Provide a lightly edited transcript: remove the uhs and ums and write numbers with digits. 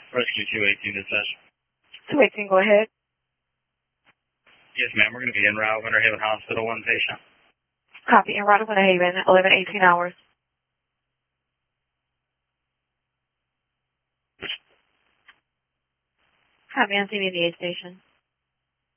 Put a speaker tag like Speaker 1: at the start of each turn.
Speaker 1: Rescue 218 dispatch.
Speaker 2: 218, go ahead.
Speaker 1: Yes, ma'am. We're going to be en route, Winter Haven Hospital, one patient.
Speaker 2: Copy, en route to Winter Haven, 11:18 hours. Copy on CVDA station.